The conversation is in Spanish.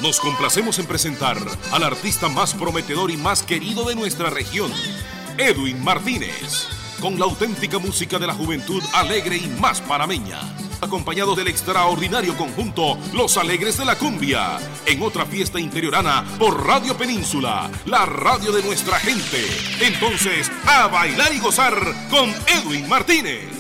Nos complacemos en presentar al artista más prometedor y más querido de nuestra región, Edwin Martínez, con la auténtica música de la juventud alegre y más panameña, acompañado del extraordinario conjunto Los Alegres de la Cumbia, en otra fiesta interiorana por Radio Península, la radio de nuestra gente. Entonces, a bailar y gozar con Edwin Martínez.